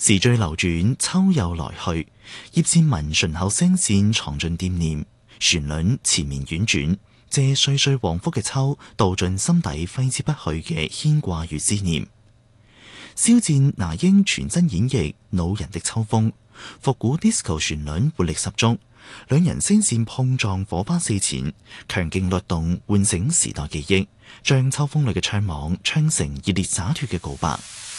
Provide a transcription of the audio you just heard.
時序流轉，秋又來去，葉倩文順口聲線藏進惦念，旋律纏綿婉轉，借歲歲往復嘅秋，道盡心底揮之不去嘅牽掛與思念。肖戰、那英全真演繹惱人的秋風，復古 disco 旋律活力十足，兩人聲線碰撞火花四濺，強勁律動喚醒時代記憶，將秋風裏嘅悵惘唱成熱烈灑脫嘅告白。